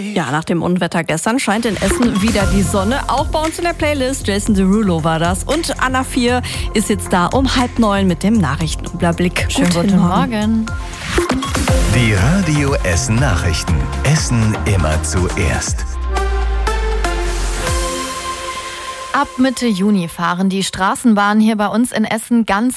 Ja, nach dem Unwetter gestern scheint in Essen wieder die Sonne. Auch bei uns in der Playlist. Jason Derulo war das. Und Anna 4 ist jetzt da um 8:30 mit dem Nachrichtenüberblick. Guten Morgen. Die Radio Essen Nachrichten. Essen immer zuerst. Ab Mitte Juni fahren die Straßenbahnen hier bei uns in Essen ganz